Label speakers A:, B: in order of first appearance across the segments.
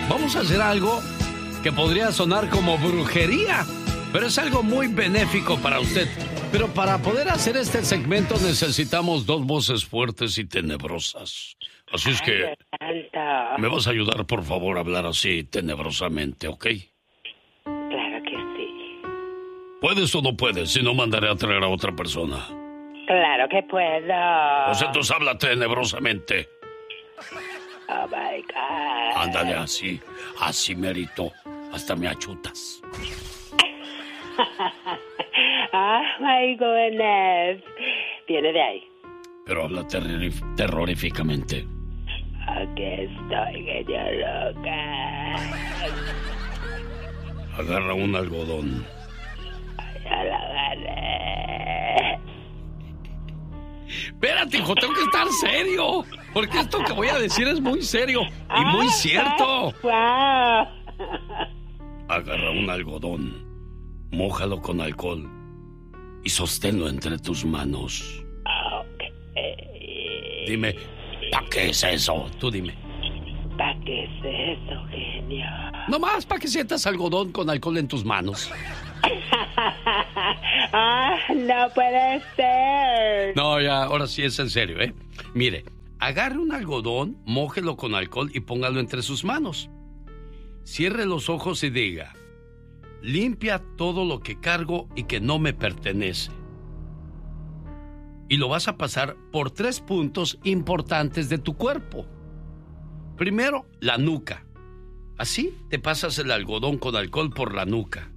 A: vamos a hacer algo que podría sonar como brujería, pero es algo muy benéfico para usted. Pero para poder hacer este segmento necesitamos dos voces fuertes y tenebrosas. Así es que me vas a ayudar, por favor, a hablar así tenebrosamente, ¿ok?
B: Claro que sí.
A: ¿Puedes o no puedes? Si no, mandaré a traer a otra persona.
B: Claro que puedo.
A: Pues entonces habla tenebrosamente.
B: Oh my God.
A: Ándale así, así merito. Hasta me achutas.
B: Oh my goodness. Viene de ahí.
A: Pero habla terroríficamente.
B: Aquí estoy, genio Lucas.
A: Agarra un algodón.
B: Ya la agarré.
A: Espérate, hijo, tengo que estar serio. Porque esto que voy a decir es muy serio y muy cierto.
B: Wow.
A: Agarra un algodón, mójalo con alcohol y sosténlo entre tus manos.
B: Okay.
A: Dime, ¿para qué es eso? Tú dime.
B: ¿Para qué es eso, genio?
A: Nomás para que sientas algodón con alcohol en tus manos.
B: No puede ser.
A: No, ya, ahora sí es en serio, ¿eh? Mire, agarre un algodón, mójelo con alcohol y póngalo entre sus manos. Cierre los ojos y diga: limpia todo lo que cargo y que no me pertenece. Y lo vas a pasar por 3 puntos importantes de tu cuerpo. Primero, la nuca. Así te pasas el algodón con alcohol por la nuca.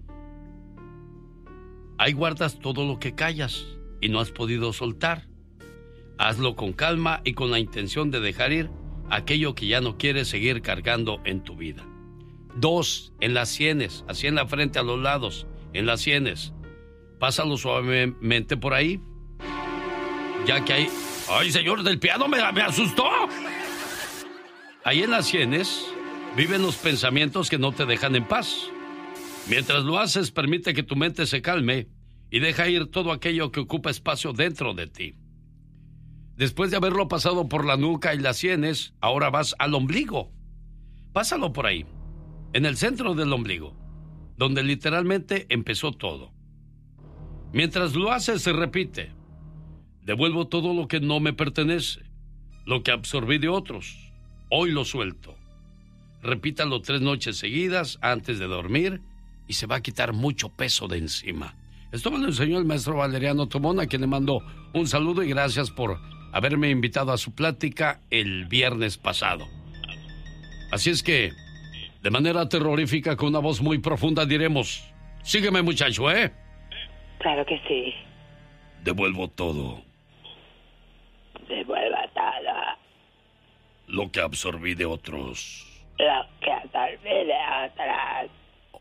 A: Ahí guardas todo lo que callas y no has podido soltar. Hazlo con calma y con la intención de dejar ir aquello que ya no quieres seguir cargando en tu vida. 2, en las sienes, así en la frente, a los lados, en las sienes. Pásalo suavemente por ahí. Ya que ahí... ¡Ay, señor del piano, me asustó! Ahí en las sienes viven los pensamientos que no te dejan en paz. Mientras lo haces, permite que tu mente se calme y deja ir todo aquello que ocupa espacio dentro de ti. Después de haberlo pasado por la nuca y las sienes, ahora vas al ombligo. Pásalo por ahí, en el centro del ombligo, donde literalmente empezó todo. Mientras lo haces, se repite: devuelvo todo lo que no me pertenece, lo que absorbí de otros, hoy lo suelto. Repítalo 3 noches seguidas antes de dormir y se va a quitar mucho peso de encima. Esto me lo enseñó el maestro Valeriano Tomón, a quien le mando un saludo y gracias por haberme invitado a su plática el viernes pasado. Así es que, de manera terrorífica, con una voz muy profunda, diremos: sígueme, muchacho, ¿eh?
B: Claro que sí.
A: Devuelvo todo.
B: Devuelva todo.
A: Lo que absorbí de otros.
B: Lo que absorbí de otros.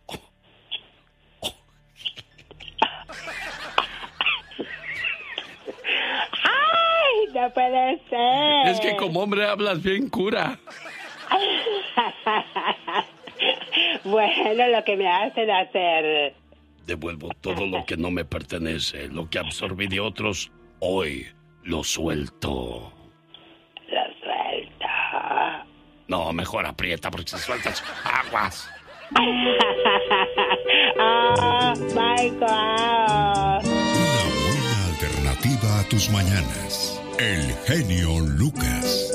B: ¡Ay, no puede ser!
A: Es que como hombre hablas bien cura.
B: Bueno, lo que me hacen hacer.
A: Devuelvo todo lo que no me pertenece, lo que absorbí de otros, hoy lo suelto.
B: Lo suelto.
A: No, mejor aprieta porque si sueltas aguas.
B: Oh my God.
C: Una buena alternativa a tus mañanas. El genio Lucas.